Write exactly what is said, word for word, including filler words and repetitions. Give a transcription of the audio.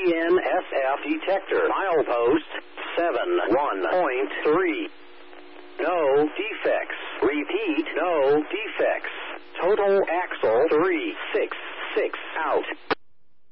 N S F detector. Milepost seven one point three. No defects. Repeat, no defects. Total axle three six six out.